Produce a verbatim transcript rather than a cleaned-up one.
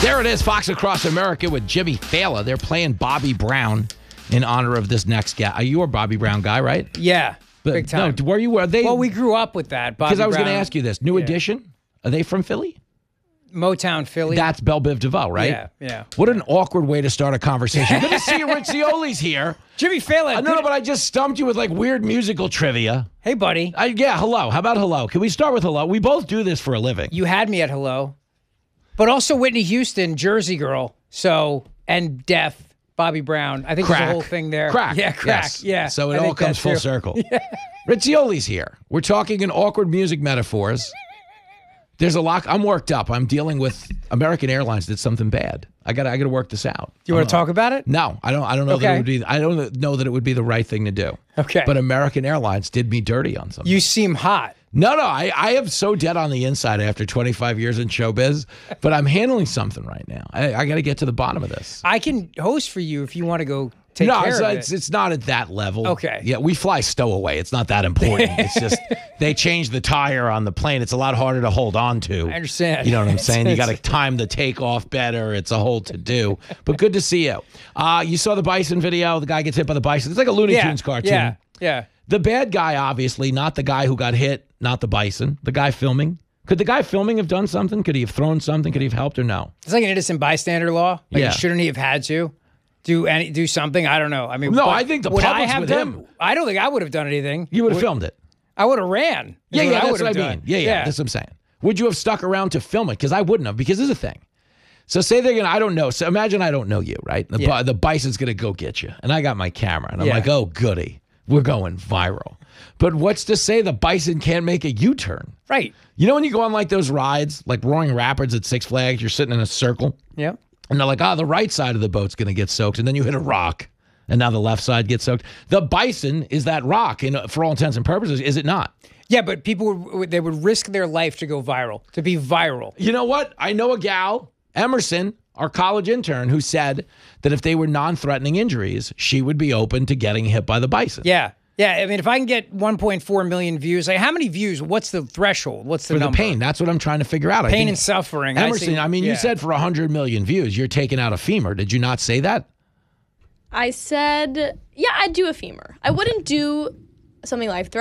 There it is, Fox Across America with Jimmy Fallon. They're playing Bobby Brown in honor of this next guy. Are you a Bobby Brown guy, right? Yeah, but, big time. No, where you were they? Well, we grew up with that. Because I was going to ask you this. New yeah. Edition? Are they from Philly? Motown, Philly. That's Belle Biv DeVoe, right? Yeah, yeah. What an awkward way to start a conversation. Good to see you, Rich Zioli's here. Jimmy Fallon. Uh, no, no, but I just stumped you with like weird musical trivia. Hey, buddy. Uh, yeah, hello. How about hello? Can we start with hello? We both do this for a living. You had me at hello. But also Whitney Houston, Jersey Girl. So, and Death, Bobby Brown. I think Crack. there's a whole thing there. Crack. Yeah, crack. Yes. Yeah. So it I all think comes that full too. circle. Yeah. Rich Zioli's here. We're talking in awkward music metaphors. There's a lot. I'm worked up. I'm dealing with American Airlines did something bad. I got. I got to work this out. Do you want to talk about it? No, I don't. I don't know that Okay. it would be. I don't know that it would be the right thing to do. Okay. But American Airlines did me dirty on something. You seem hot. No, no. I, I am so dead on the inside after twenty-five years in showbiz, but I'm handling something right now. I, I got to get to the bottom of this. I can host for you if you want to go take no, care it's, of it's, it. it's not at that level. Okay. Yeah, we fly stowaway. It's not that important. It's just they changed the tire on the plane. It's a lot harder to hold on to. I understand. You know what I'm It's- saying? You got to it's- time the takeoff better. It's a whole to-do. But good to see you. Uh, you saw the bison video. The guy gets hit by the bison. It's like a Looney yeah, Tunes cartoon. Yeah, yeah. The bad guy, obviously, not the guy who got hit, not the bison. The guy filming. Could the guy filming have done something? Could he have thrown something? Could he have helped or no? It's like an innocent bystander law. Like, Yeah. shouldn't he have had to do any do something? I don't know. I mean, No, but I think the would I public's have with done? him. I don't think I would have done anything. You would have Would- filmed it. I would have ran. is Yeah, yeah, I that's would what I have mean. done. Yeah, yeah, that's what I'm saying. Would you have stuck around to film it? Because I wouldn't have, because there's a thing. So say they're going to, I don't know. So imagine I don't know you, right? The, Yeah. bi- the bison's going to go get you. And I got my camera. And I'm Yeah. like, oh, goody. We're going viral. But what's to say the bison can't make a U-turn? Right. You know when you go on like those rides, like Roaring Rapids at Six Flags, you're sitting in a circle. Yep. And they're like, oh, the right side of the boat's going to get soaked. And then you hit a rock. And now the left side gets soaked. The bison is that rock, and for all intents and purposes, is it not? Yeah, but people would, they would risk their life to go viral, to be viral. You know what? I know a gal, Emerson, our college intern, who said that if they were non-threatening injuries, she would be open to getting hit by the bison. Yeah. Yeah, I mean, if I can get one point four million views, like how many views? What's the threshold? What's the For the number? pain. That's what I'm trying to figure out. I Pain think- and suffering. I Emerson, see- I, mean, you yeah. said for one hundred million views, you're taking out a femur. Did you not say that? I said, yeah, I'd do a femur. I wouldn't do something life-threatening.